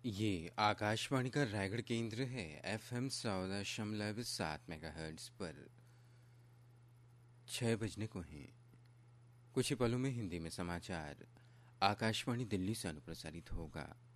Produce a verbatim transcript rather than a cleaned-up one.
ये आकाशवाणी का रायगढ़ केंद्र है। एफ एम चौदह दशमलव सात मेगाहर्ट्ज पर छः बजने को हैं। कुछ ही पलों में हिंदी में समाचार आकाशवाणी दिल्ली से अनुप्रसारित होगा।